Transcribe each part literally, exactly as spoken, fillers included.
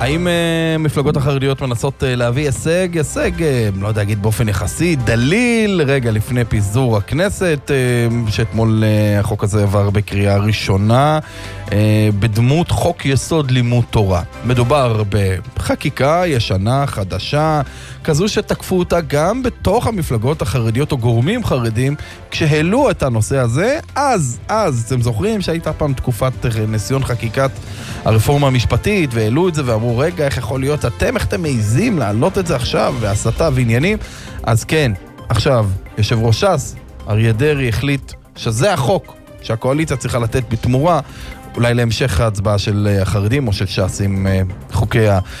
האם uh, מפלגות החרדיות מנסות uh, להביא הישג, הישג, uh, לא יודע, אגיד באופן יחסי, דליל, רגע לפני פיזור הכנסת, uh, שאתמול uh, החוק הזה עבר בקריאה ראשונה, uh, בדמות חוק יסוד לימוד תורה. מדובר בחקיקה ישנה, חדשה, כזו שתקפו אותה גם בתוך המפלגות החרדיות או גורמים חרדים, כשהעלו את הנושא הזה, אז, אז, אתם זוכרים שהייתה פעם תקופת ניסיון חקיקת הרפורמה המשפטית, והעלו את זה ואמרו, רגע, איך יכול להיות אתם, איך אתם מעיזים להעלות את זה עכשיו, והסתה ועניינים? אז כן, עכשיו, יושב ראש ש"ס, אריה דרעי, החליט שזה החוק שהקואליציה צריכה לתת בתמורה, אולי להמשך ההצבעה של החרדים או של ש"ס עם חוקי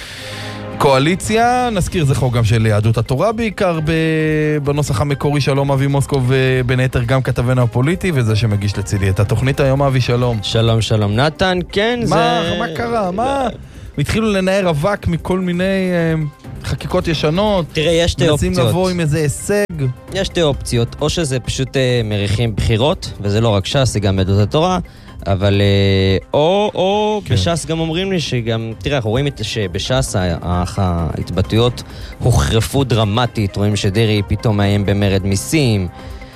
הקואליציה. נזכיר, זה חוק גם של יהדות התורה בעיקר בנוסח המקורי. שלום אבי מוסקוב, בין היתר גם כתבנו הפוליטי, וזה שמגיש לצידי את התוכנית היום. אבי, שלום. שלום, שלום נתן. כן, מה, זה... מה קרה? מה? התחילו לנער אבק מכל מיני חקיקות ישנות. תראה, יש שתי אופציות. מנסים לבוא עם איזה הישג. יש שתי אופציות. או שזה פשוט מריחים בחירות, וזה לא רק ש"ס, זה גם יהדות התורה. אבל או, או כן. בש"ס גם אומרים לי שגם, תראה, אנחנו רואים שבש"ס ההתבטאויות הוחרפו דרמטית, רואים שדרעי פתאום מאיים במרד מיסים.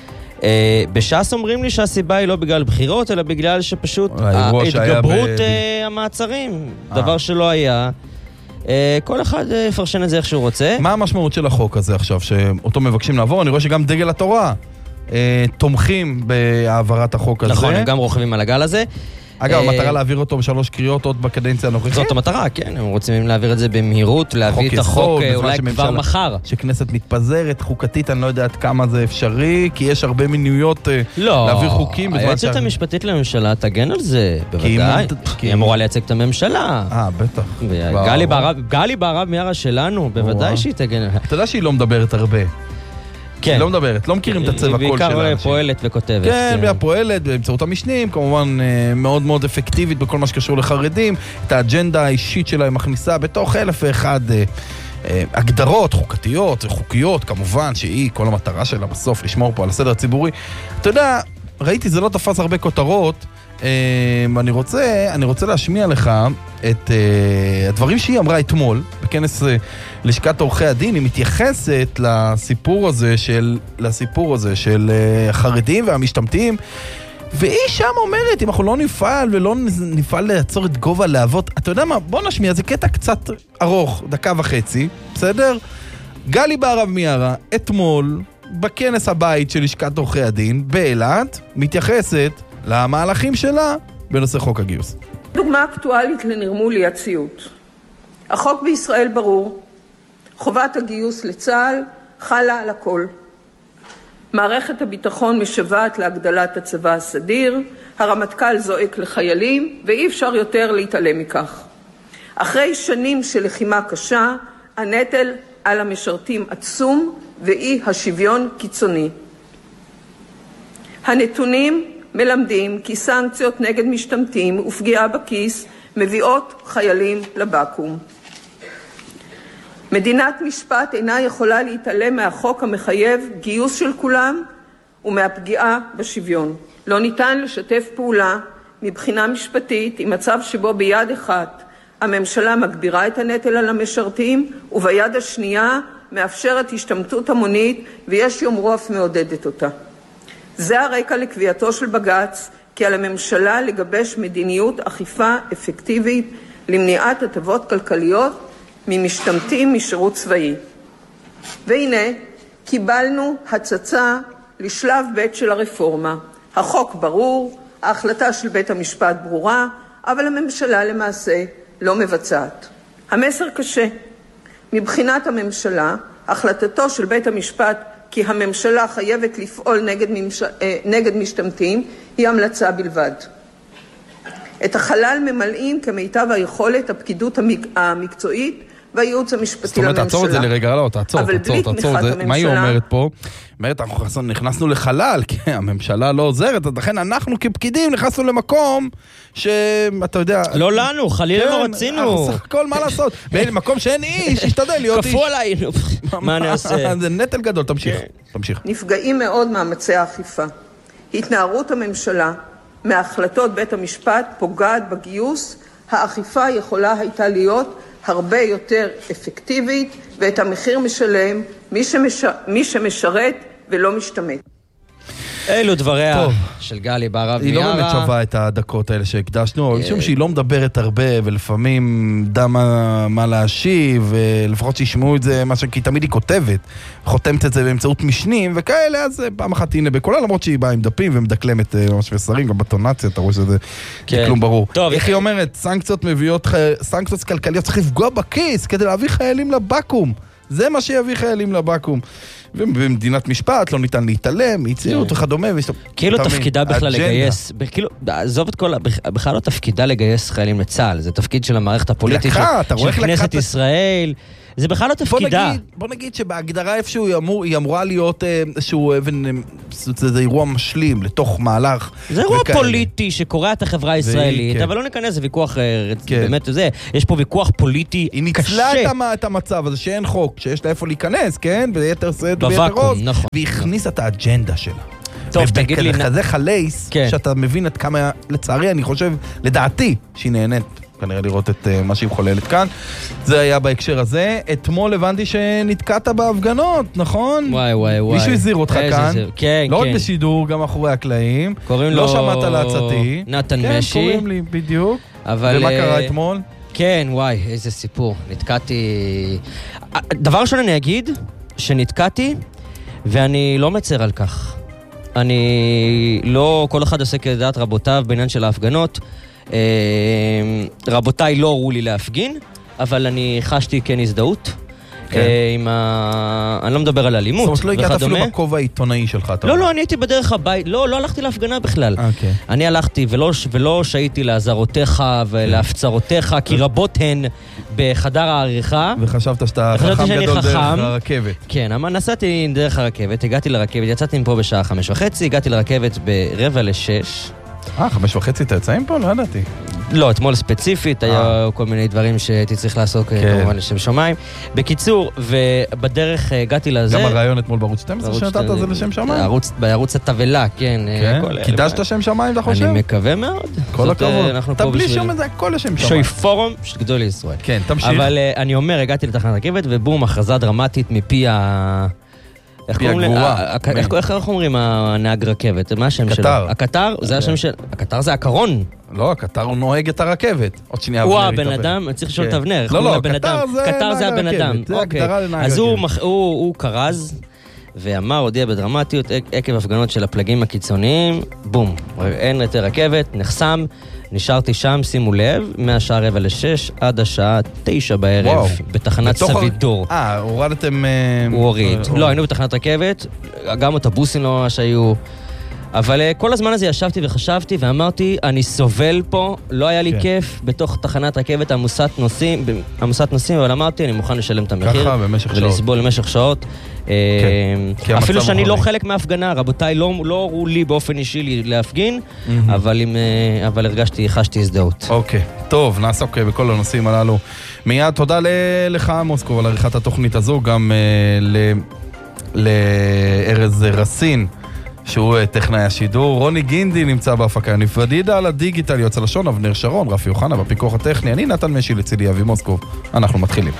בש"ס אומרים לי שהסיבה היא לא בגלל בחירות, אלא בגלל שפשוט ההתגברות ב... המעצרים, דבר שלא היה. כל אחד יפרשן את זה איך שהוא רוצה. מה המשמעות של החוק הזה עכשיו, שאותו מבקשים לעבור? אני רואה שגם דגל התורה תומכים בהעברת החוק הזה. נכון, הם גם רוכבים על הגל הזה. אגב, המטרה להעביר אותו בשלוש קריאות עוד בקדנציה הנוכחית? זאת המטרה, כן. הם רוצים להעביר את זה במהירות, להביא את החוק אולי כבר מחר. שכנסת מתפזרת, חוקתית, אני לא יודע עד כמה זה אפשרי, כי יש הרבה מינויות להעביר חוקים. לא, היועצת המשפטית לממשלה תגן על זה, בוודאי. היא אמורה לייצג את הממשלה. אה, בטח. גלי בהרב מיארה שלנו, בוודאי שהיא תגן. אתה יודע שהיא לא מדברת הרבה. כן. היא לא מדברת, לא מכירים את הצבע קול שלה. בעיקר פועלת וכותבת. כן, והיא פועלת באמצעות המשנים, כמובן מאוד מאוד אפקטיבית בכל מה שקשור לחרדים. את האג'נדה האישית שלה היא מכניסה בתוך אלף ואחד הגדרות חוקתיות וחוקיות, כמובן שהיא, כל המטרה שלה בסוף לשמור פה על הסדר הציבורי. אתה יודע, ראיתי, זה לא תפס הרבה כותרות, אני רוצה, אני רוצה להשמיע לך את הדברים שהיא אמרה אתמול בכנס לשכת עורכי הדין. היא מתייחסת לסיפור הזה של לסיפור הזה של החרדים והמשתמטים, והיא שם אומרת, אם אנחנו לא נפעל ולא נפעל לעצור את גובה להבות, אתה יודע מה, בוא נשמיע, זה קטע קצת ארוך, דקה וחצי, בסדר? גלי בהרב מיארה אתמול בכנס הבית של לשכת עורכי הדין באילת מתייחסת למהלכים שלה בנושא חוק הגיוס. דוגמה אקטואלית לנרמול היא הציות. החוק בישראל ברור, חובת הגיוס לצה"ל חלה על הכל. מערכת הביטחון משוועת להגדלת הצבא הסדיר, הרמטכ"ל זועק לחיילים, ואי אפשר יותר להתעלם מכך. אחרי שנים של לחימה קשה, הנטל על המשרתים עצום ואי השוויון קיצוני. הנתונים מלמדים כי סנקציות נגד משתמטים ופגיעה בכיס מביאות חיילים לבקו"ם. מדינת משפט אינה יכולה להתעלם מהחוק המחייב גיוס של כולם ומהפגיעה בשוויון. לא ניתן לשתף פעולה מבחינה משפטית עם מצב שבו ביד אחת הממשלה מגבירה את הנטל על המשרתים וביד השנייה מאפשרת השתמטות המונית ויש יאמרו אף מעודדת אותה. זה הרקע לקביעתו של בג"ץ כי על הממשלה לגבש מדיניות אכיפה אפקטיבית למניעת הטבות כלכליות ממשתמטים משירות צבאי. והנה, קיבלנו הצצה לשלב ב' של הרפורמה. החוק ברור, ההחלטה של בית המשפט ברורה, אבל הממשלה למעשה לא מבצעת. המסר קשה. מבחינת הממשלה, החלטתו של בית המשפט כי הממשלה חייבת לפעול נגד, ממש... נגד משתמטים היא המלצה בלבד. את החלל ממלאים כמיטב היכולת הפקידות המק... המקצועית והייעוץ המשפטי לממשלה. זאת אומרת, תעצור את זה לרגע, לא, תעצור, תעצור, תעצור. מה היא אומרת פה? אומרת, אנחנו נכנסנו לחלל, כי הממשלה לא עוזרת, אז לכן אנחנו כפקידים נכנסנו למקום שאתה יודע... לא לנו, חלילה לא רצינו. סך הכל מה לעשות. במקום שאין איש, ישתדל להיות איש. כפו עלינו, מה נעשה? זה נטל גדול, תמשיך, תמשיך. נפגעים מאוד מאמצי האכיפה. התנערות הממשלה מהחלטות בית המשפט פוגעת בגיוס, האכיפה יכולה הייתה להיות הרבה יותר אפקטיבית, ואת המחיר משלם מי, שמש... מי שמשרת ולא משתמט. אלו דבריה טוב. של גלי בהרב היא מיארה. לא באמת שווה את הדקות האלה שהקדשנו, משום שהיא לא מדברת הרבה, ולפעמים דע מה, מה להשיב, ולפחות שישמעו את זה, מה שכי תמיד היא כותבת, חותמת את זה באמצעות משנים וכאלה, אז פעם אחת הנה בקולה, למרות שהיא באה עם דפים ומדקלמת ממש ושרים, גם בטונציה, אתה רואה שזה כן. כלום ברור. טוב, איך היא אומרת? סנקציות מביאות, סנקציות כלכליות, צריך לפגוע בכיס כדי להביא חיילים לבקום. זה מה שיביא חיילים לבקום. ובמדינת משפט לא ניתן להתעלם, יציאות וכדומה. כאילו תפקידה בכלל לגייס, כאילו, עזוב את כל, בכלל לא תפקידה לגייס חיילים לצה"ל, זה תפקיד של המערכת הפוליטית של כנסת ישראל, זה בכלל לא תפקידה. בוא נגיד שבהגדרה איפשהו היא אמורה להיות איזשהו אבן, זה אירוע משלים לתוך מהלך. זה אירוע פוליטי שקורע את החברה הישראלית, אבל לא ניכנס, זה ויכוח, באמת זה, יש פה ויכוח פוליטי קשה. היא ניצלה את המצב הזה שאין חוק, שיש לה איפה להיכנס, כן? ביתר סד וביתר בוואקום, נכון. והיא הכניסה את האג'נדה שלה. טוב, תגיד לי... וכזה חלייס, שאתה מבין את כמה, לצערי, אני חושב, לדעתי, שהיא נהנית. כנראה לראות את uh, מה שהיא חוללת כאן. זה היה בהקשר הזה. אתמול הבנתי שנתקעת בהפגנות, נכון? וואי וואי וואי. מישהו הזהיר אותך כאן. זה... כן, לא כן. רק בשידור, גם אחורי הקלעים. קוראים לא לו... שמעת לעצתי. נתן כן, משי. כן, קוראים לי, בדיוק. אבל... ומה קרה אתמול? כן, וואי, איזה סיפור. נתקעתי... דבר ראשון אני אגיד, שנתקעתי, ואני לא מצר על כך. אני לא... כל אחד עושה כדעת רבותיו בעניין של ההפגנות. רבותיי לא הורו לי להפגין, אבל אני חשתי כן הזדהות. עם ה... אני לא מדבר על אלימות. זאת אומרת, לא הגעת אפילו בכובע העיתונאי שלך. לא, לא, אני הייתי בדרך הבית, לא, לא הלכתי להפגנה בכלל. אני הלכתי ולא שהיתי לעזרותיך ולהפצרותיך, כי רבות הן בחדר העריכה. וחשבת שאתה חכם גדול דרך הרכבת. כן, אבל נסעתי דרך הרכבת, הגעתי לרכבת, יצאתי מפה בשעה חמש וחצי, הגעתי לרכבת ברבע לשש. אה, חמש וחצי אתה יוצאים פה? לא ידעתי. לא, אתמול ספציפית, היה כל מיני דברים שהייתי צריך לעשות כמובן לשם שמיים. בקיצור, ובדרך הגעתי לזה... גם הרעיון אתמול בערוץ שתים עשרה שנתת זה לשם שמיים? בערוץ התבלה, כן. קידשת שם שמיים, אתה חושב? אני מקווה מאוד. כל הכבוד. אתה בלי שום איזה הכל לשם שמיים. שוי פורום של גדול ישראל. כן, תמשיך. אבל אני אומר, הגעתי לתחנת רכבת, ובום, הכרזה דרמטית מפי ה... איך אומרים הנהג רכבת? מה השם שלו? הקטר. הקטר? זה השם של... הקטר זה הקרון. לא, הקטר הוא נוהג את הרכבת. עוד שנייה הוא הבן אדם, אני צריך לשאול את אבנר. לא, לא, הקטר זה הבן אדם. זה הגדרה לנהג אז הוא קרז ואמר, הודיע בדרמטיות, עקב הפגנות של הפלגים הקיצוניים, בום, אין יותר רכבת, נחסם, נשארתי שם, שימו לב, מהשעה רבע לשש עד השעה תשע בערב, בתחנת סבידור. אה, הורדתם... הוא הוריד. לא, היינו בתחנת רכבת, גם אוטובוסים לא ממש היו... אבל כל הזמן הזה ישבתי וחשבתי ואמרתי, אני סובל פה, לא היה לי כיף בתוך תחנת רכבת עמוסת נוסעים, עמוסת נוסעים, אבל אמרתי, אני מוכן לשלם את המחיר. ככה, במשך שעות. ולסבול במשך שעות. אפילו שאני לא חלק מההפגנה, רבותיי לא הורו לי באופן אישי להפגין, אבל הרגשתי, חשתי הזדהות. אוקיי, טוב, נעסוק בכל הנושאים הללו. מיד, תודה לך, מוסקוב, על עריכת התוכנית הזו, גם לארז רסין. שהוא טכנאי השידור, רוני גינדי נמצא בהפקה, נפרדידה על הדיגיטל, יוצא לשון, אבנר שרון, רפי יוחנה בפיקוח הטכני, אני נתן משי לצידי אבי מוסקוב, אנחנו מתחילים.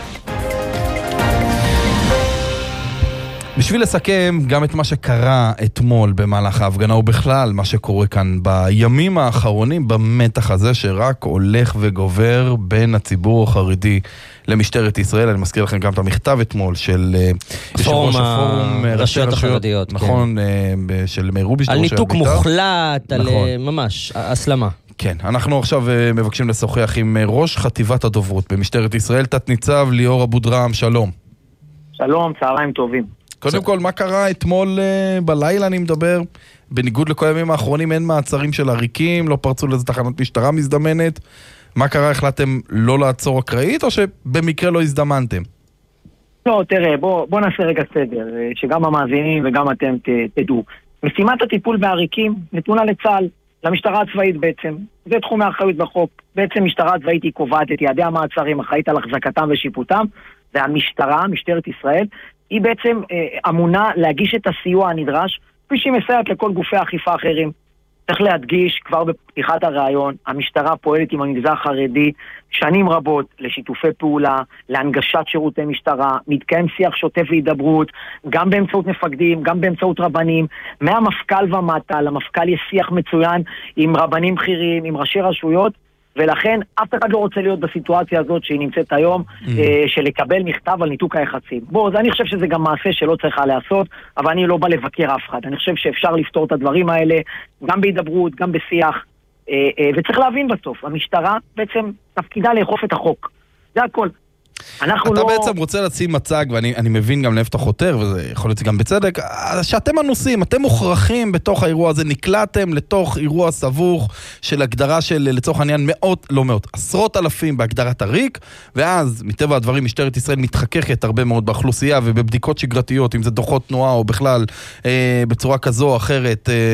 בשביל לסכם גם את מה שקרה אתמול במהלך ההפגנה, ובכלל מה שקורה כאן בימים האחרונים, במתח הזה שרק הולך וגובר בין הציבור החרדי למשטרת ישראל. אני מזכיר לכם גם את המכתב אתמול של פורום הרשויות החרדיות. נכון, של מאיר רובינשטיין. על ניתוק מוחלט, על ממש, הסלמה. כן, אנחנו עכשיו מבקשים לשוחח עם ראש חטיבת הדוברות במשטרת ישראל, תת ניצב ליאור אבו דרעם, שלום. שלום, צהריים טובים. קודם כל, מה קרה אתמול בלילה, אני מדבר, בניגוד לכל הימים האחרונים, אין מעצרים של עריקים, לא פרצו לאיזו תחנת משטרה מזדמנת. מה קרה, החלטתם לא לעצור אקראית, או שבמקרה לא הזדמנתם? לא, תראה, בוא, בוא נעשה רגע סדר, שגם המאזינים וגם אתם ת, תדעו. משימת הטיפול בעריקים נתונה לצה"ל, למשטרה הצבאית בעצם. זה תחום האחריות בחוק. בעצם משטרה הצבאית היא קובעת את יעדי המעצרים, אחראית על החזקתם ושיפוטם, והמשטרה, משטרת ישראל, היא בעצם אה, אמונה להגיש את הסיוע הנדרש, כפי שהיא מסייעת לכל גופי האכיפה אחרים. צריך להדגיש כבר בפתיחת הרעיון, המשטרה פועלת עם המגזר החרדי שנים רבות לשיתופי פעולה, להנגשת שירותי משטרה, מתקיים שיח שוטף והידברות, גם באמצעות מפקדים, גם באמצעות רבנים, מהמפכ"ל ומטה, למפכ"ל יש שיח מצוין עם רבנים בכירים, עם ראשי רשויות, ולכן אף אחד לא רוצה להיות בסיטואציה הזאת שהיא נמצאת היום, mm. אה, של לקבל מכתב על ניתוק היחסים. בוא, אני חושב שזה גם מעשה שלא צריכה לעשות, אבל אני לא בא לבקר אף אחד. אני חושב שאפשר לפתור את הדברים האלה, גם בהידברות, גם בשיח, אה, אה, וצריך להבין בסוף, המשטרה בעצם תפקידה לאכוף את החוק. זה הכל. אתה לא... בעצם רוצה לשים מצג, ואני אני מבין גם לאיפה אתה חותר, וזה יכול להיות גם בצדק, שאתם אנוסים, אתם מוכרחים בתוך האירוע הזה, נקלעתם לתוך אירוע סבוך של הגדרה של, לצורך העניין, מאות, לא מאות, עשרות אלפים בהגדרת הריק, ואז מטבע הדברים משטרת ישראל מתחככת הרבה מאוד באוכלוסייה, ובבדיקות שגרתיות, אם זה דוחות תנועה או בכלל אה, בצורה כזו או אחרת, אה,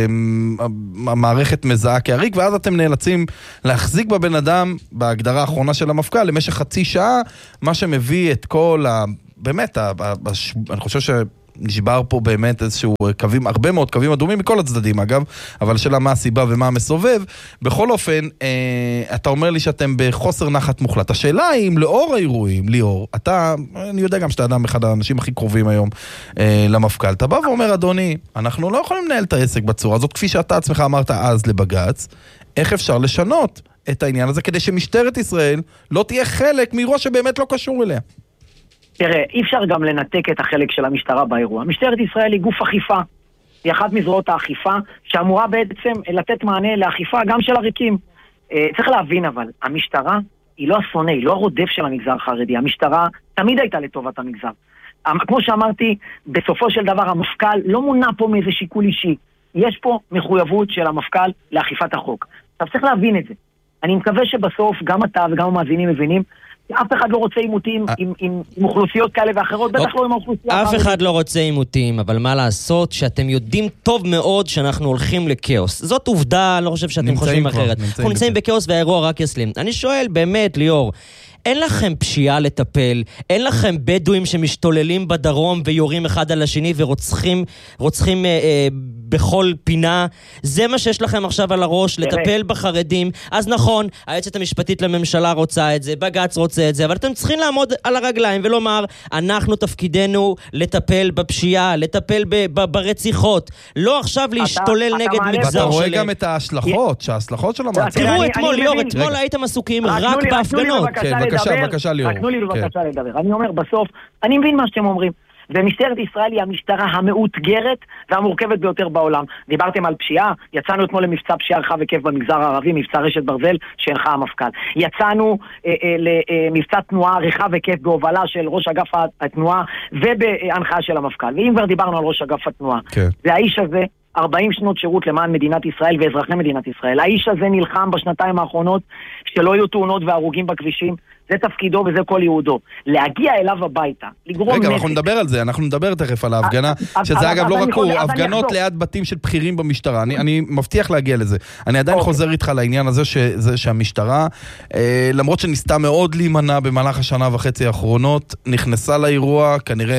המערכת מזהה כהריק, ואז אתם נאלצים להחזיק בבן אדם בהגדרה האחרונה של המפכ"ל למשך חצי שעה, מה שמביא את כל ה... באמת, ה... אני חושב שנשבר פה באמת איזשהו קווים, הרבה מאוד קווים אדומים מכל הצדדים אגב, אבל שאלה מה הסיבה ומה המסובב. בכל אופן, אה, אתה אומר לי שאתם בחוסר נחת מוחלט. השאלה היא אם לאור האירועים, ליאור, אתה, אני יודע גם שאתה אדם אחד האנשים הכי קרובים היום אה, למפכ"ל, אתה בא ואומר, אדוני, אנחנו לא יכולים לנהל את העסק בצורה הזאת, כפי שאתה עצמך אמרת אז לבג"ץ, איך אפשר לשנות את העניין הזה, כדי שמשטרת ישראל לא תהיה חלק מאירוע שבאמת לא קשור אליה? תראה, אי אפשר גם לנתק את החלק של המשטרה באירוע. משטרת ישראל היא גוף אכיפה, היא אחת מזרועות האכיפה, שאמורה בעצם לתת מענה לאכיפה גם של הריקים. צריך להבין אבל, המשטרה היא לא השונא, היא לא הרודף של המגזר החרדי. המשטרה תמיד הייתה לטובת המגזר. כמו שאמרתי, בסופו של דבר המפכ"ל לא מונע פה מאיזה שיקול אישי. יש פה מחויבות של המפכ"ל לאכיפת החוק. עכשיו צריך להבין את זה. אני מקווה שבסוף גם אתה וגם המאזינים מבינים, אף אחד לא רוצה עימותים עם, עם, עם אוכלוסיות כאלה ואחרות, בטח לא עם האוכלוסייה. אף אחד לא רוצה עימותים, אבל מה לעשות שאתם יודעים טוב מאוד שאנחנו הולכים לקאוס. זאת עובדה, לא חושב שאתם חושבים אחרת. אנחנו נמצאים בקאוס והאירוע רק יסלים. אני שואל באמת, ליאור, אין לכם פשיעה לטפל, אין לכם בדואים שמשתוללים בדרום ויורים אחד על השני ורוצחים רוצחים, אה, אה, בכל פינה. זה מה שיש לכם עכשיו על הראש, לטפל בחרדים. אז נכון, היועצת המשפטית לממשלה רוצה את זה, בג"ץ רוצה את זה, אבל אתם צריכים לעמוד על הרגליים ולומר, אנחנו תפקידנו לטפל בפשיעה, לטפל ב- ב- ברציחות, לא עכשיו להשתולל אתה, נגד אתה מגזר שלם. ואתה רואה שלם. גם את ההשלכות, שההשלכות של המעצר. תראו אתמול, ליאור, אתמול הייתם עסוקים רק בהפגנות. כן, בבקשה, בבקשה, ליאור. רק תנו לי בבקשה לדבר. אני אומר, בסוף, אני מבין מה שאתם אומרים. ומשטרת ישראל היא המשטרה המאותגרת והמורכבת ביותר בעולם. דיברתם על פשיעה, יצאנו אתמול למבצע פשיעה רחב היקף במגזר הערבי, מבצע רשת ברזל שהנחה המפכ"ל. יצאנו אה, אה, למבצע תנועה רחב היקף בהובלה של ראש אגף התנועה ובהנחיה של המפכ"ל. ואם כבר דיברנו על ראש אגף התנועה, כן. זה האיש הזה, ארבעים שנות שירות למען מדינת ישראל ואזרחי מדינת ישראל. האיש הזה נלחם בשנתיים האחרונות שלא יהיו תאונות והרוגים בכבישים. זה תפקידו וזה כל יהודו. להגיע אליו הביתה, לגרום נפק. רגע, אנחנו נדבר על זה, אנחנו נדבר תכף על ההפגנה, שזה אגב לא רק הוא, הפגנות ליד בתים של בכירים במשטרה. אני מבטיח להגיע לזה. אני עדיין חוזר איתך לעניין הזה שהמשטרה, למרות שניסתה מאוד להימנע במהלך השנה וחצי האחרונות, נכנסה לאירוע, כנראה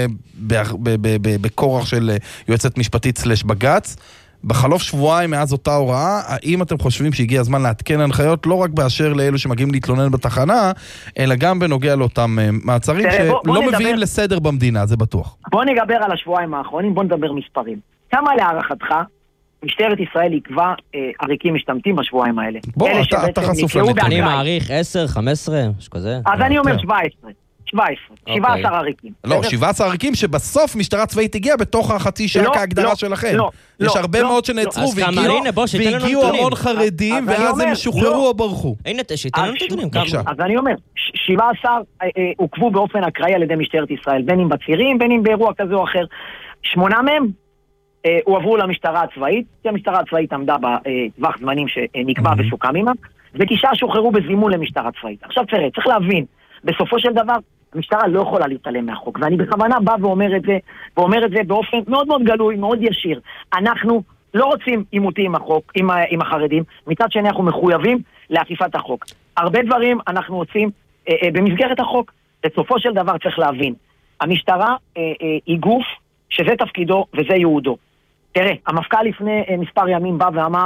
בכורח של יועצת משפטית סלש בג"ץ, בחלוף שבועיים מאז אותה הוראה, האם אתם חושבים שהגיע הזמן להתקן הנחיות לא רק באשר לאלו שמגיעים להתלונן בתחנה, אלא גם בנוגע לאותם מעצרים שלא מביאים לסדר במדינה, זה בטוח. בוא נדבר על השבועיים האחרונים, בוא נדבר מספרים. כמה להערכתך משטרת ישראל יקבע עריקים משתמטים בשבועיים האלה? בוא, אתה חשוף לנתונים. אני מעריך עשר, חמש עשרה, משהו כזה. אז אני אומר שבע עשרה. שבע עשרה, שבע עשר עריקים. לא, שבע עשר עריקים שבסוף משטרה צבאית הגיעה בתוך החצי שעה כהגדרה שלכם. יש הרבה מאוד שנעצרו והגיעו המון חרדים ואז הם שוחררו או ברחו. הנה, שתנו נתונים. אז אני אומר, שבע עשר עוקבו באופן אקראי על ידי משטרת ישראל, בין אם בצירים, בין אם באירוע כזה או אחר. שמונה מהם הועברו למשטרה הצבאית, כי המשטרה הצבאית עמדה בטווח זמנים שנקבע וסוכם עימה, ותשעה שוחררו בזימון למשטרה צבאית. עכשיו תראה, צריך להבין, בסופו של דבר, המשטרה לא יכולה להתעלם מהחוק, ואני בכוונה בא ואומר את זה, ואומר את זה באופן מאוד מאוד גלוי, מאוד ישיר. אנחנו לא רוצים עימותים עם החוק, עם, עם החרדים, מצד שני אנחנו מחויבים לאכיפת החוק. הרבה דברים אנחנו רוצים אה, אה, במסגרת החוק. בסופו של דבר צריך להבין, המשטרה אה, אה, היא גוף שזה תפקידו וזה ייעודו. תראה, המפכ"ל לפני אה, מספר ימים בא ואמר,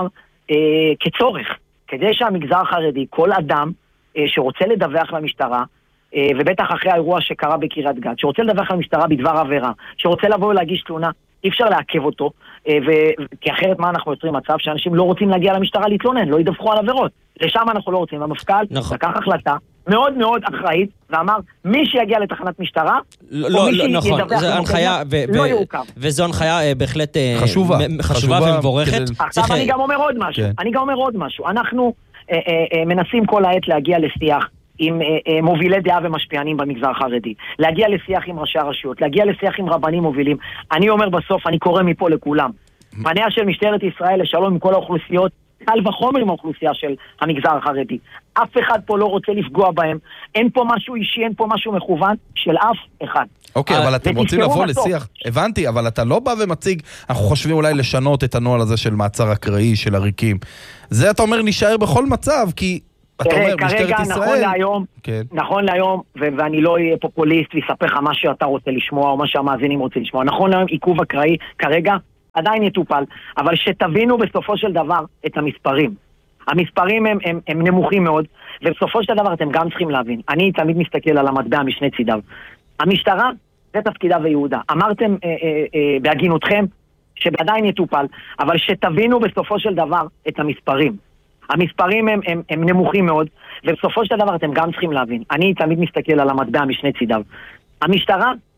אה, כצורך, כדי שהמגזר החרדי, כל אדם אה, שרוצה לדווח למשטרה, אה, ובטח אחרי האירוע שקרה בקריית גת, שרוצה לדווח למשטרה בדבר עבירה, שרוצה לבוא ולהגיש תלונה, אי אפשר לעכב אותו, אה, ו- כי אחרת מה אנחנו יוצרים מצב שאנשים לא רוצים להגיע למשטרה להתלונן, לא ידווחו על עבירות. לשם אנחנו לא רוצים. המפכ"ל נכון. לקח החלטה מאוד מאוד אחראית, ואמר, מי שיגיע לתחנת משטרה, לא, לא, לא, נכון, זו הנחיה, ו- לא ו- יעוקב. וזו הנחיה אה, בהחלט אה, חשובה. מ- חשובה חשובה ומבורכת. כדי- עכשיו צריך- אני גם אומר עוד משהו, כן. אני גם אומר עוד משהו. אנחנו אה, אה, אה, מנסים כל העת להגיע לשיח עם אה, אה, מובילי דעה ומשפיענים במגזר החרדי, להגיע לשיח עם ראשי הרשויות, להגיע לשיח עם רבנים מובילים. אני אומר בסוף, אני קורא מפה לכולם. פניה של משטרת ישראל לשלום עם כל האוכלוסיות, קל וחומר עם האוכלוסייה של המגזר החרדי. אף אחד פה לא רוצה לפגוע בהם. אין פה משהו אישי, אין פה משהו מכוון של אף אחד. אוקיי, אבל אתם רוצים ותזכרו לבוא בסוף. לשיח, הבנתי, אבל אתה לא בא ומציג, אנחנו חושבים אולי לשנות את הנוהל הזה של מעצר אקראי, של עריקים. זה אתה אומר נשאר בכל מצב, כי אתה תראה, אומר, משטרת כרגע, ישראל... נכון להיום, כן. נכון להיום, ו- ואני לא אהיה פופוליסט ויספר לך מה שאתה רוצה לשמוע או מה שהמאזינים רוצים לשמוע. נכון להיום, עיכוב אקראי, כרגע עדיין יטופל, אבל שתבינו בסופו של דבר את המספרים. המספרים הם, הם, הם נמוכים מאוד, ובסופו של דבר אתם גם צריכים להבין. אני תמיד מסתכל על המטבע משני צידיו. המשטרה, זה תפקידה ויהודה. אמרתם אה, אה, אה, בהגינותכם שעדיין יטופל, אבל שתבינו בסופו של דבר את המספרים. המספרים הם, הם, הם נמוכים מאוד, ובסופו של דבר אתם גם צריכים להבין. אני תמיד מסתכל על המטבע משני צידיו. המשטרה,